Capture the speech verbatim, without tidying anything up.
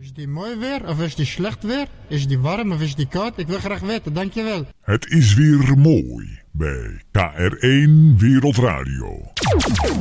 Is die mooi weer of is die slecht weer? Is die warm of is die koud? Ik wil graag weten, dankjewel. Het is weer mooi bij K R één Wereldradio.